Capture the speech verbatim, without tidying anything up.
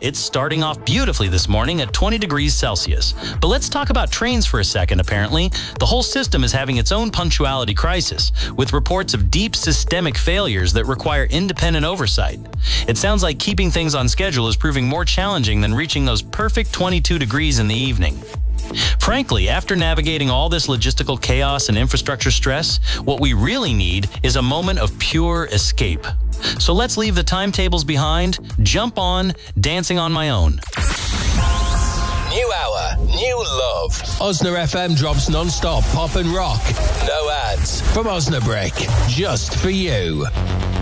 It's starting off beautifully this morning at twenty degrees Celsius. But let's talk about trains for a second, apparently. The whole system is having its own punctuality crisis, with reports of deep systemic failures that require independent oversight. It sounds like keeping things on schedule is proving more challenging than reaching those perfect twenty-two degrees in the evening. Frankly, after navigating all this logistical chaos and infrastructure stress, what we really need is a moment of pure escape. So let's leave the timetables behind, jump on Dancing on My Own. New hour, new love. Osna F M drops non-stop pop and rock. No ads. From Osnabrick, just for you.